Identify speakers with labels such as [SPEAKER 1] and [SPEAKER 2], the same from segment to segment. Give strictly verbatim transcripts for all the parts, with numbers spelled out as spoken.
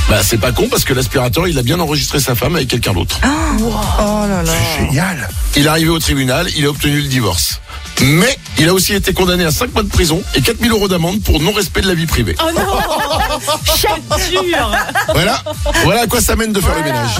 [SPEAKER 1] Bah c'est pas con parce que l'aspirateur il a bien enregistré sa femme avec quelqu'un d'autre.
[SPEAKER 2] Oh, wow. Oh là là.
[SPEAKER 3] C'est génial.
[SPEAKER 1] Il est arrivé au tribunal, il a obtenu le divorce. Mais il a aussi été condamné à cinq mois de prison et quatre mille euros d'amende pour non-respect de la vie privée.
[SPEAKER 4] Oh non. Chaque dur.
[SPEAKER 1] Voilà, voilà à quoi ça mène de faire
[SPEAKER 2] Voilà.
[SPEAKER 1] le ménage.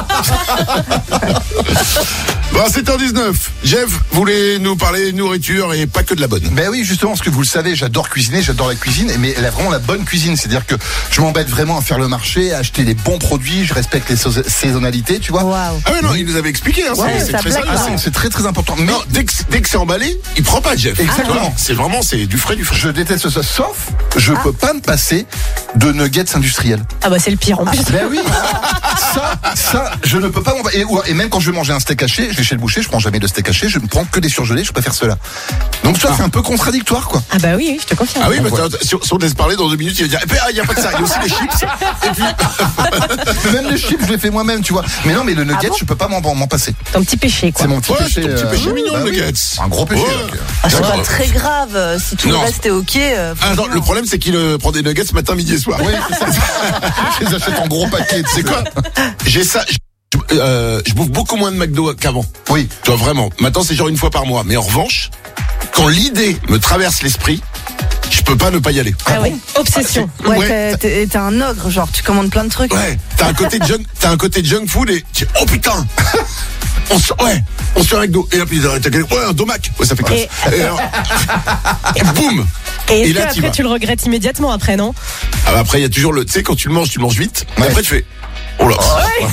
[SPEAKER 1] Bon, sept heures dix-neuf. Jeff voulait nous parler nourriture et pas que de la bonne.
[SPEAKER 3] Ben oui, justement, parce que vous le savez, j'adore cuisiner, j'adore la cuisine, mais elle a vraiment la bonne cuisine. C'est-à-dire que je m'embête vraiment à faire le marché, à acheter les bons produits, je respecte les sais- saisonnalités, tu vois.
[SPEAKER 2] Waouh.
[SPEAKER 1] Ah ouais, non, il nous avait expliqué. Hein,
[SPEAKER 2] Ouais,
[SPEAKER 1] c'est, c'est
[SPEAKER 2] ça
[SPEAKER 1] très,
[SPEAKER 2] blague
[SPEAKER 1] ah,
[SPEAKER 2] pas.
[SPEAKER 1] c'est-
[SPEAKER 3] C'est très très important. Mais
[SPEAKER 1] non, dès que, dès que c'est emballé, il prend pas, Jeff.
[SPEAKER 3] Exactement.
[SPEAKER 1] Tu vois, c'est vraiment, c'est du frais, du frais.
[SPEAKER 3] je déteste ça, sauf je peux pas me passer de nuggets industriels.
[SPEAKER 4] Ah bah c'est le pire en plus.
[SPEAKER 3] Ben oui. Ça, ça, je ne peux pas m'en... Et, ou- et même quand je vais manger un steak haché, je vais chez le boucher, je prends jamais de steak haché, je ne prends que des surgelés, je préfère cela. Donc ça, c'est un peu contradictoire, quoi.
[SPEAKER 4] Ah bah oui, oui, je te confirme.
[SPEAKER 1] Ah oui, mais
[SPEAKER 3] Voilà.
[SPEAKER 1] attends, si, on- si on te laisse parler dans deux minutes, il va dire, eh ben, ah, il n'y a pas que ça, il y a aussi les chips. Et puis,
[SPEAKER 3] Mais même les chips, je les fais moi-même, tu vois. Mais non, mais le nugget,
[SPEAKER 2] Ah bon
[SPEAKER 3] je peux pas m'en, m'en passer.
[SPEAKER 4] Ton petit péché quoi.
[SPEAKER 3] C'est mon petit
[SPEAKER 1] ouais,
[SPEAKER 3] péché.
[SPEAKER 1] c'est ton petit
[SPEAKER 3] euh,
[SPEAKER 1] péché mignon,
[SPEAKER 3] bah
[SPEAKER 1] le
[SPEAKER 3] oui.
[SPEAKER 1] nuggets.
[SPEAKER 3] Un gros péché.
[SPEAKER 1] Ouais.
[SPEAKER 3] donc, euh.
[SPEAKER 2] Ah, c'est
[SPEAKER 1] D'accord.
[SPEAKER 2] pas très grave. euh, Si tout
[SPEAKER 1] Non.
[SPEAKER 2] le reste est ok. euh,
[SPEAKER 1] Ah, attends,
[SPEAKER 2] franchement.
[SPEAKER 1] le problème, c'est qu'il euh, prend des nuggets matin, midi et soir.
[SPEAKER 3] Oui, c'est ça. Je les achète en gros paquet.
[SPEAKER 1] C'est quoi? J'ai ça, je, euh, je bouffe beaucoup moins de McDo qu'avant.
[SPEAKER 3] Oui.
[SPEAKER 1] Tu vois, vraiment. Maintenant, c'est genre une fois par mois. Mais en revanche, quand l'idée me traverse l'esprit, je peux pas ne pas y aller.
[SPEAKER 4] Ah oui, obsession.
[SPEAKER 2] Ouais,
[SPEAKER 1] Ouais,
[SPEAKER 2] t'es- t'es t'es un ogre, genre tu commandes plein de trucs.
[SPEAKER 1] Ouais, t'as un côté junk, t'as un côté junk food et tu, oh putain, on se, ouais, on se fait un McDo et puis t'as quelqu'un, ouais, un domac, ouais, ça fait classe. Et, alors, et boum.
[SPEAKER 4] Et est-ce
[SPEAKER 1] Et
[SPEAKER 4] que
[SPEAKER 1] là, t'y
[SPEAKER 4] après
[SPEAKER 1] vas.
[SPEAKER 4] tu le regrettes immédiatement après, non?
[SPEAKER 1] Ah bah après, il y a toujours le, tu sais, quand tu le manges, tu le manges vite.
[SPEAKER 3] Ouais.
[SPEAKER 1] Et après, tu fais, oh là.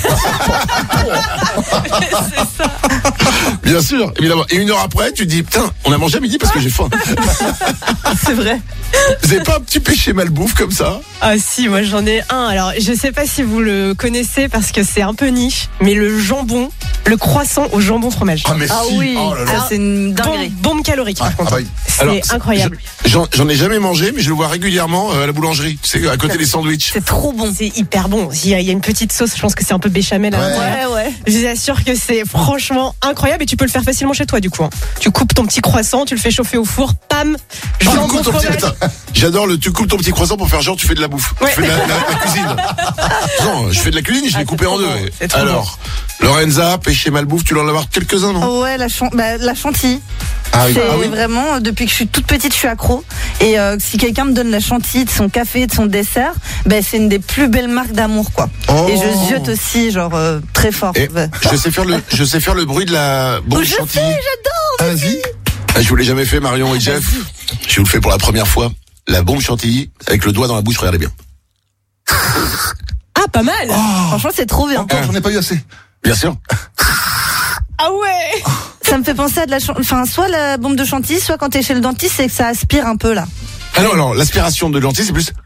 [SPEAKER 4] C'est ça.
[SPEAKER 1] Bien sûr, évidemment. Et une heure après, tu te dis, putain, on a mangé à midi parce que j'ai faim.
[SPEAKER 2] C'est vrai.
[SPEAKER 1] Vous avez pas un petit péché malbouffe comme ça?
[SPEAKER 4] Ah si, moi j'en ai un. Alors je sais pas si vous le connaissez parce que c'est un peu niche, mais le jambon, le croissant au jambon fromage.
[SPEAKER 3] Ah, mais
[SPEAKER 2] Ah
[SPEAKER 3] si.
[SPEAKER 2] oui,
[SPEAKER 3] Oh là là.
[SPEAKER 2] ça c'est une
[SPEAKER 4] Bombe,
[SPEAKER 2] dinguerie.
[SPEAKER 4] bombe calorique par
[SPEAKER 3] Ah,
[SPEAKER 4] contre.
[SPEAKER 3] ah bah oui.
[SPEAKER 4] C'est
[SPEAKER 1] Alors,
[SPEAKER 4] incroyable.
[SPEAKER 1] je- J'en, j'en ai jamais mangé, mais je le vois régulièrement euh, à la boulangerie. Tu sais, à côté des sandwichs.
[SPEAKER 2] C'est trop bon.
[SPEAKER 4] C'est hyper bon. Il y, a, il y a une petite sauce, je pense que c'est un peu béchamel à
[SPEAKER 3] Ouais.
[SPEAKER 4] l'intérieur.
[SPEAKER 2] Ouais, ouais.
[SPEAKER 4] Je vous assure que c'est franchement incroyable et tu peux le faire facilement chez toi du coup. hein. Tu coupes ton petit croissant, tu le fais chauffer au four, pam,
[SPEAKER 1] Tu
[SPEAKER 4] jambon
[SPEAKER 1] coupes ton petit,
[SPEAKER 4] fromage.
[SPEAKER 1] attends, j'adore le, tu coupes ton petit croissant pour faire genre tu fais de la bouffe.
[SPEAKER 4] Ouais.
[SPEAKER 1] Tu fais de la, la- la cuisine. Non, je fais de la cuisine, je
[SPEAKER 4] Ah,
[SPEAKER 1] l'ai
[SPEAKER 4] c'est
[SPEAKER 1] coupé en
[SPEAKER 4] trop
[SPEAKER 1] deux.
[SPEAKER 4] bon,
[SPEAKER 1] Et
[SPEAKER 4] c'est trop
[SPEAKER 1] alors, Lorenza, péché malbouffe, tu dois en avoir quelques-uns, non?
[SPEAKER 2] Oh ouais, la, chan- bah, la chantilly.
[SPEAKER 3] Ah oui.
[SPEAKER 2] C'est
[SPEAKER 3] Ah oui.
[SPEAKER 2] vraiment, euh, depuis que je suis toute petite, je suis accro. Et euh, si quelqu'un me donne la chantilly de son café, de son dessert, ben c'est une des plus belles marques d'amour, quoi.
[SPEAKER 3] Oh.
[SPEAKER 2] Et je ziote aussi, genre, euh, très fort.
[SPEAKER 1] Et
[SPEAKER 2] Ouais.
[SPEAKER 1] je sais faire le, je sais faire le bruit de la bombe
[SPEAKER 2] Oh, je
[SPEAKER 1] chantilly.
[SPEAKER 3] Vas-y.
[SPEAKER 1] Ah, je vous l'ai jamais fait, Marion et Jeff. Je vous le fais pour la première fois. La bombe chantilly avec le doigt dans la bouche, regardez bien.
[SPEAKER 4] Ah, pas mal.
[SPEAKER 2] Franchement, c'est trop bien.
[SPEAKER 3] Encore, j'en ai pas eu assez.
[SPEAKER 1] Bien sûr.
[SPEAKER 4] Ah ouais.
[SPEAKER 2] Ça me fait penser à de la chan- enfin, soit la bombe de chantilly, soit quand t'es chez le dentiste, c'est que ça aspire un peu, là.
[SPEAKER 1] Ah non, non, l'aspiration de lentilles, c'est plus.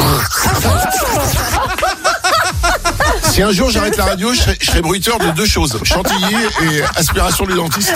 [SPEAKER 1] Si un jour j'arrête la radio, je serai, je serai bruiteur de deux choses, chantilly et aspiration du dentiste.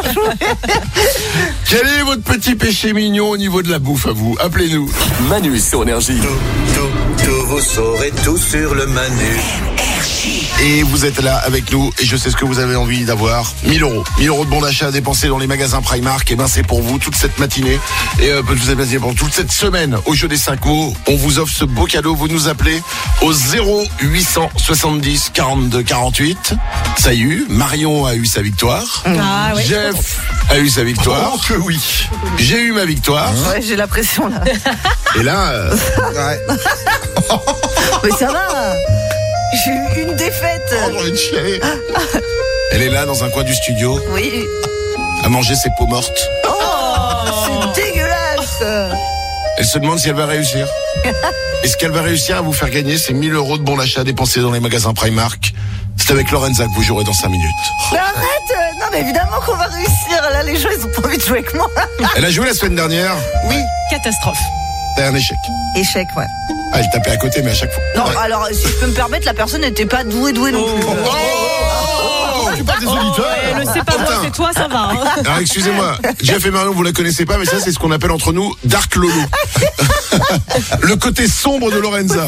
[SPEAKER 1] Quel est votre petit péché mignon au niveau de la bouffe à vous? Appelez-nous.
[SPEAKER 5] Manu sur Énergie.
[SPEAKER 6] Tout, tout, tout, vous saurez tout sur le Manu.
[SPEAKER 1] Et vous êtes là avec nous et je sais ce que vous avez envie d'avoir. mille euros. mille euros de bon d'achat à dépenser dans les magasins Primark. Et ben c'est pour vous toute cette matinée. Et euh, je vous ai placé pour toute cette semaine au jeu des cinq mots. On vous offre ce beau cadeau. Vous nous appelez au zéro huit cent soixante-dix quarante-deux quarante-huit. Ça y est, Marion a eu sa victoire.
[SPEAKER 4] Ah ouais.
[SPEAKER 1] Jeff a eu sa victoire.
[SPEAKER 3] Oh que oui.
[SPEAKER 1] J'ai eu ma victoire.
[SPEAKER 2] Ouais, j'ai la pression, là.
[SPEAKER 1] Et là, euh,
[SPEAKER 3] Ouais.
[SPEAKER 2] Mais ça va. J'ai eu une défaite.
[SPEAKER 1] oh, j'ai envie de chialer. Elle est là dans un coin du studio
[SPEAKER 2] Oui.
[SPEAKER 1] à manger ses peaux mortes.
[SPEAKER 2] C'est dégueulasse.
[SPEAKER 1] Elle se demande si elle va réussir. Est-ce qu'elle va réussir à vous faire gagner ces mille euros de bon d'achat dépensés dans les magasins Primark? C'est avec Lorenza que vous jouerez dans cinq minutes.
[SPEAKER 2] Mais arrête. euh, Non, mais évidemment qu'on va réussir. Là, les gens, ils ont pas envie de jouer avec moi.
[SPEAKER 1] Elle a joué la semaine dernière.
[SPEAKER 2] Oui.
[SPEAKER 4] Catastrophe.
[SPEAKER 1] C'était un échec.
[SPEAKER 2] Échec, ouais.
[SPEAKER 1] Ah, elle tapait à côté, mais à chaque fois.
[SPEAKER 2] Non,
[SPEAKER 1] Ouais.
[SPEAKER 2] alors, si je peux me permettre, la personne n'était pas douée, douée non plus.
[SPEAKER 1] Oh, oh, oh, oh.
[SPEAKER 3] Tu parles des auditeurs.
[SPEAKER 4] Eh, le c'est pas moi,
[SPEAKER 1] Putain.
[SPEAKER 4] c'est toi, ça va. hein.
[SPEAKER 1] Alors excusez-moi, Jeff et Marion, vous la connaissez pas, mais ça c'est ce qu'on appelle entre nous Dark Lolo. Le côté sombre de Lorenza.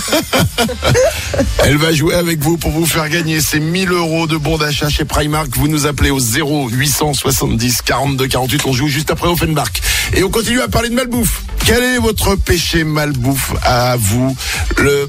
[SPEAKER 1] Elle va jouer avec vous pour vous faire gagner ces mille euros de bons d'achat chez Primark. Vous nous appelez au zéro huit cent soixante-dix quarante-deux quarante-huit. On joue juste après Offenbach. Et on continue à parler de malbouffe. Quel est votre péché malbouffe à vous? Le